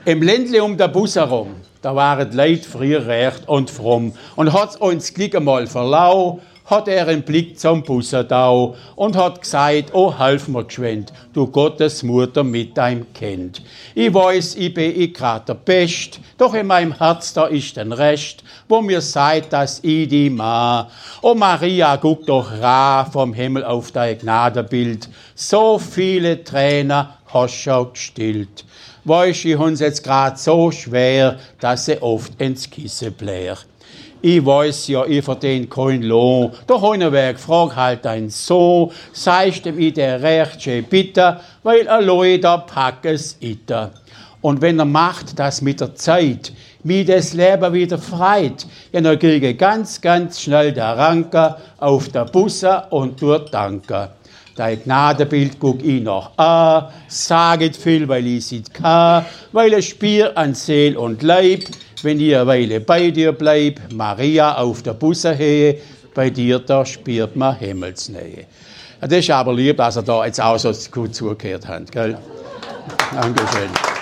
Im Ländle um den Bus herum, da waren die Leute früher recht und fromm. Und hat's uns gleich einmal verlau, hat er einen Blick zum Busserdau und hat gesagt, oh, helf mir geschwind, du Gottes Mutter mit deinem Kind. Ich weiß, ich bin grad der Best, doch in meinem Herz da ist ein Rest, wo mir sagt, dass ich die Ma. Oh Maria, guck doch rar vom Himmel auf dein Gnadenbild, so viele Tränen hast du auch gestillt. Weisst, ich hab's jetzt grad so schwer, dass sie oft ins Kissen blär. Ich weiß ja, ich verdien kein Lohn. Doch einer Weg frag halt dein Sohn, sagst ihm der recht schön bitte, weil Leute pack es ite. Und wenn er macht das mit der Zeit, wie das Leben wieder freit, ja, dann kriege ganz, ganz schnell der Ranker auf der Busse und tut Danke. Dein Gnadenbild guck ich noch an, saget viel, weil ich sit kann, weil es spür an Seel und Leib, wenn ich eine Weile bei dir bleib, Maria auf der Busse hehe, bei dir da spürt man Himmelsnähe. Das ist aber lieb, dass er da jetzt auch so gut zugehört hat, gell? Dankeschön.